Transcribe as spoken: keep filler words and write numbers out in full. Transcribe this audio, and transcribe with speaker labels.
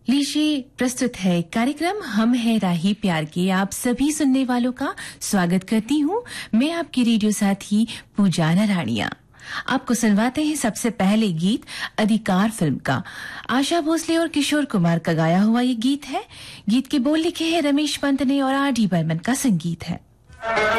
Speaker 1: लीजिए प्रस्तुत है कार्यक्रम हम है राही प्यार के। आप सभी सुनने वालों का स्वागत करती हूँ। मैं आपकी रेडियो साथी पूजा नारायणिया। आपको सुनवाते हैं सबसे पहले गीत अधिकार फिल्म का। आशा भोसले और किशोर कुमार का गाया हुआ ये गीत है। गीत के बोल लिखे हैं रमेश पंत ने और आर डी बर्मन का संगीत है।